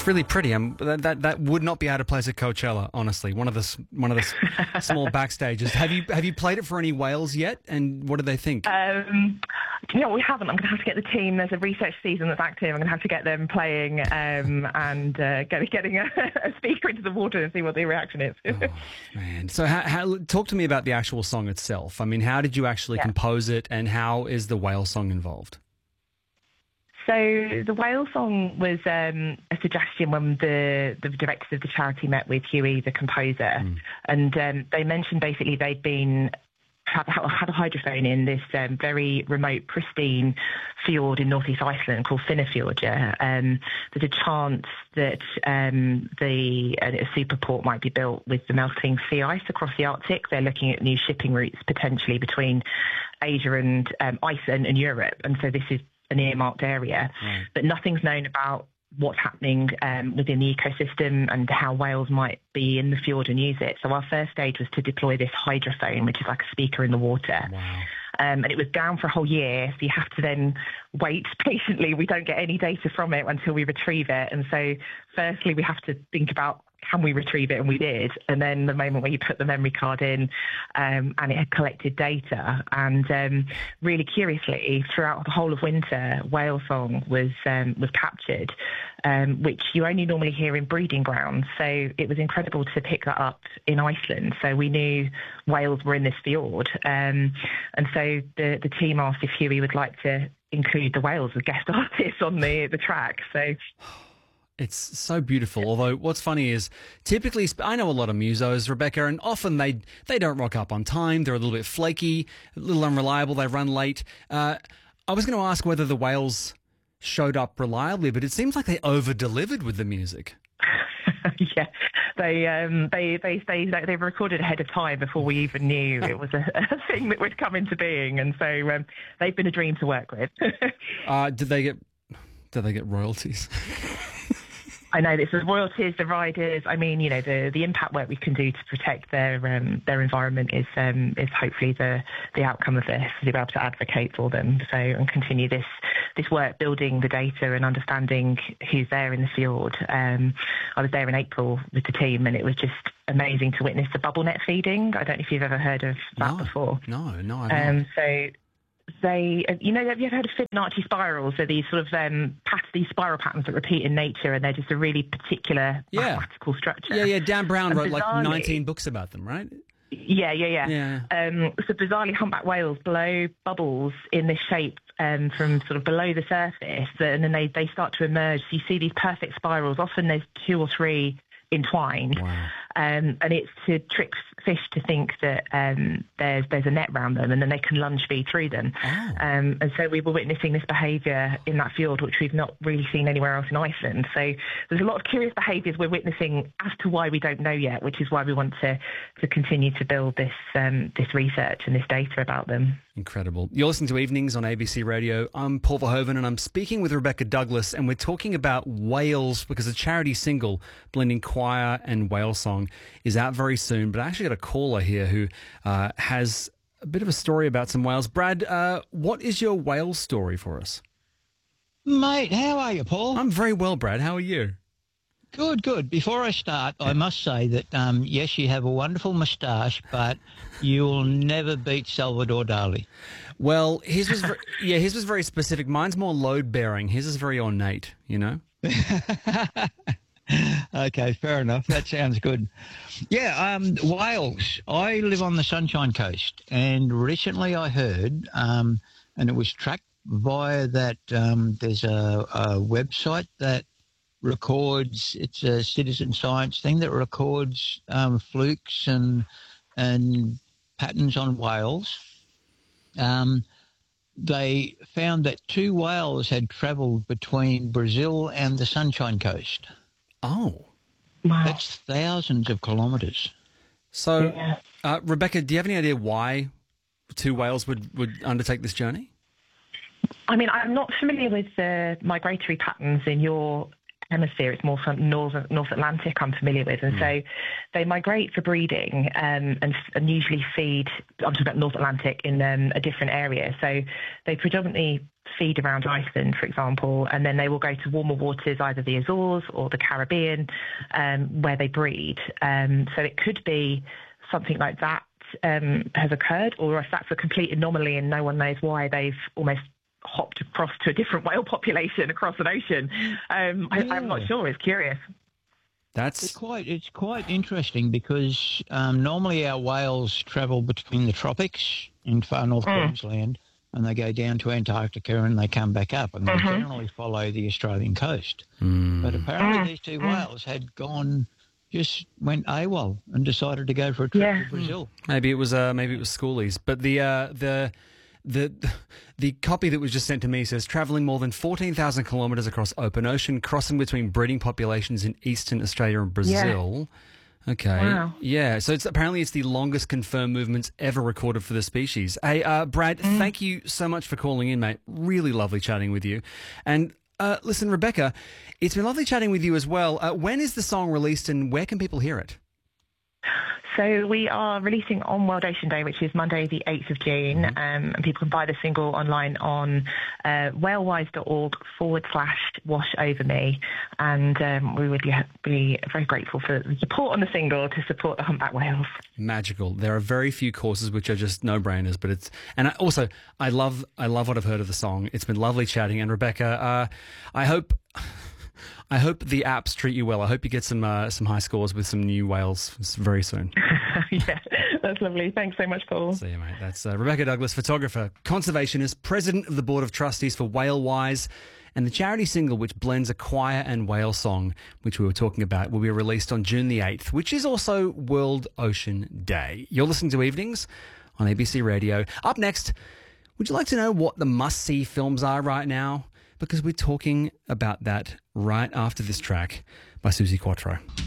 It's really pretty. That would not be out of place at Coachella, honestly. One of the small backstages. Have you played it for any whales yet? And what do they think? No, we haven't. I'm going to have to get the team. There's a research season that's active. I'm going to have to get them playing and getting a speaker into the water and see what the reaction is. Oh, man. So talk to me about the actual song itself. I mean, how did you actually compose it, and how is the whale song involved? So the whale song was a suggestion when the directors of the charity met with Huey, the composer, and they mentioned basically they'd had a hydrophone in this very remote, pristine fjord in northeast Iceland called Finnafjordur. There's a chance that a superport might be built with the melting sea ice across the Arctic. They're looking at new shipping routes potentially between Asia and Iceland and Europe, and so this is an earmarked area, but nothing's known about what's happening within the ecosystem and how whales might be in the fjord and use it. So our first stage was to deploy this hydrophone, which is like a speaker in the water. Wow. And it was down for a whole year, so you have to then wait patiently. We don't get any data from it until we retrieve it. And so firstly, we have to think about, can we retrieve it? And we did. And then the moment where you put the memory card in and it had collected data. And really curiously, throughout the whole of winter, whale song was captured, which you only normally hear in breeding grounds. So it was incredible to pick that up in Iceland. So we knew whales were in this fjord. And so the team asked if Huey would like to include the whales as guest artists on the track. So... It's so beautiful. Although what's funny is typically, I know a lot of musos, Rebecca, and often they don't rock up on time. They're a little bit flaky, a little unreliable. They run late. I was going to ask whether the whales showed up reliably, but it seems like they over-delivered with the music. Yeah, they recorded ahead of time before we even knew it was a thing that would come into being, and so they've been a dream to work with. Did they get royalties? I know this is royalties, the riders. I mean, you know, the impact work we can do to protect their environment is hopefully the outcome of this, to be able to advocate for them. So and continue this work, building the data and understanding who's there in the fjord. I was there in April with the team, and it was just amazing to witness the bubble net feeding. I don't know if you've ever heard of that before. No, I've not. So they, have you ever heard of Fibonacci spirals? They're these sort of these spiral patterns that repeat in nature, and they're just a really particular mathematical structure. Yeah. Dan Brown wrote like 19 books about them, right? Yeah. So bizarrely, humpback whales blow bubbles in this shape from sort of below the surface, and then they start to emerge. So you see these perfect spirals. Often there's 2 or 3 entwined. Wow. And it's to trick fish to think that there's a net around them, and then they can lunge feed through them. Oh. And so we were witnessing this behaviour in that fjord, which we've not really seen anywhere else in Iceland. So there's a lot of curious behaviours we're witnessing as to why we don't know yet, which is why we want to continue to build this research and this data about them. Incredible. You're listening to Evenings on ABC Radio. I'm Paul Verhoeven, and I'm speaking with Rebecca Douglas, and we're talking about whales because a charity single blending choir and whale song is out very soon. But I actually got a caller here who has a bit of a story about some whales. Brad, what is your whale story for us? Mate, how are you, Paul? I'm very well, Brad. How are you? Good. Before I start, I must say that, yes, you have a wonderful moustache, but you'll never beat Salvador Dali. Well, his was very specific. Mine's more load-bearing. His is very ornate, you know? Okay, fair enough. That sounds good. Yeah, whales. I live on the Sunshine Coast, and recently I heard, and it was tracked via that, there's a website that records, it's a citizen science thing that records flukes and patterns on whales. They found that 2 whales had travelled between Brazil and the Sunshine Coast. Oh. Wow. That's thousands of kilometres. So, Rebecca, do you have any idea why 2 whales would undertake this journey? I mean, I'm not familiar with the migratory patterns in your hemisphere. It's more from North Atlantic I'm familiar with. And so they migrate for breeding and usually feed, I'm talking about North Atlantic, in a different area. So they predominantly feed around Iceland, for example, and then they will go to warmer waters, either the Azores or the Caribbean, where they breed. So it could be something like that has occurred, or if that's a complete anomaly and no one knows why they've almost hopped across to a different whale population across an ocean. I'm not sure. It's curious. It's quite interesting because normally our whales travel between the tropics in far north Queensland, and they go down to Antarctica and they come back up, and they generally follow the Australian coast. But apparently these two whales had just went AWOL and decided to go for a trip to Brazil. Maybe it was schoolies, but the copy that was just sent to me says travelling more than 14,000 kilometres across open ocean, crossing between breeding populations in eastern Australia and Brazil. Yeah. Okay. Wow. Yeah. So apparently it's the longest confirmed movements ever recorded for the species. Hey, Brad, thank you so much for calling in, mate. Really lovely chatting with you. And listen, Rebecca, it's been lovely chatting with you as well. When is the song released and where can people hear it? So we are releasing on World Ocean Day, which is Monday the 8th of June, and people can buy the single online on whalewise.org/wash over me, and we would be very grateful for the support on the single to support the humpback whales. Magical. There are very few courses which are just no-brainers, but I love what I've heard of the song. It's been lovely chatting, and Rebecca, I hope the apps treat you well. I hope you get some high scores with some new whales very soon. Yeah, that's lovely. Thanks so much, Paul. See you, mate. That's Rebecca Douglas, photographer, conservationist, president of the Board of Trustees for WhaleWise, and the charity single which blends a choir and whale song, which we were talking about, will be released on June the 8th, which is also World Ocean Day. You're listening to Evenings on ABC Radio. Up next, would you like to know what the must-see films are right now? Because we're talking about that right after this track by Suzi Quatro.